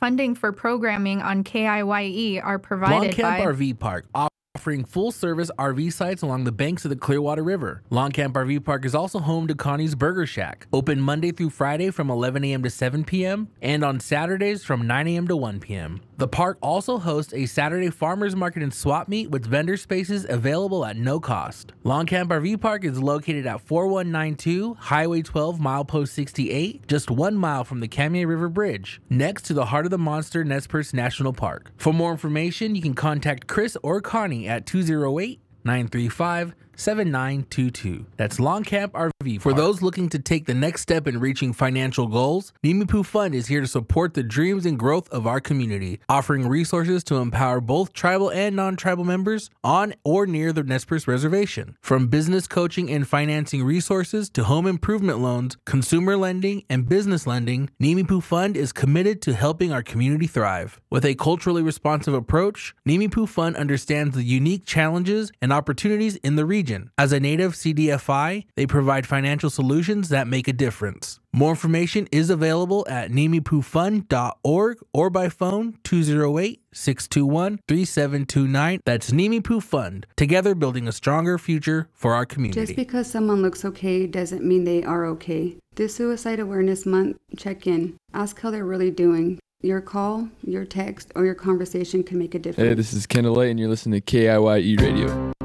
Funding for programming on KIYE are provided Longcamp by RV Park, offering full-service RV sites along the banks of the Clearwater River. Longcamp RV Park is also home to Connie's Burger Shack, open Monday through Friday from 11 a.m. to 7 p.m. and on Saturdays from 9 a.m. to 1 p.m. The park also hosts a Saturday farmers market and swap meet with vendor spaces available at no cost. Longcamp RV Park is located at 4192 Highway 12, milepost 68, just 1 mile from the Kamiah River Bridge, next to the Heart of the Monster Nez Perce National Park. For more information, you can contact Chris or Connie at 208-935-7922. That's Longcamp RV Park. For those looking to take the next step in reaching financial goals, Nimipu Fund is here to support the dreams and growth of our community, offering resources to empower both tribal and non-tribal members on or near the Nez Perce Reservation. From business coaching and financing resources to home improvement loans, consumer lending, and business lending, Nimipu Fund is committed to helping our community thrive. With a culturally responsive approach, Nimipu Fund understands the unique challenges and opportunities in the region. As a native CDFI, they provide financial solutions that make a difference. More information is available at nimipufund.org or by phone 208-621-3729. That's Nimipu Fund, together building a stronger future for our community. Just because someone looks okay doesn't mean they are okay. This Suicide Awareness Month, check in. Ask how they're really doing. Your call, your text, or your conversation can make a difference. Hey, this is Kendall Lay, and you're listening to KIYE Radio.